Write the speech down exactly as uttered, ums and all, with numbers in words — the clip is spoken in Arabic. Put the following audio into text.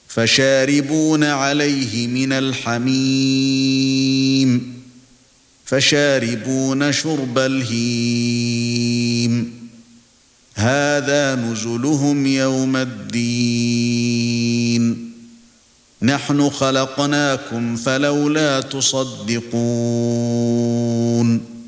فشاربون عليه من الحميم فشاربون شرب الهيم هذا نزلهم يوم الدين نحن خلقناكم فلولا تصدقون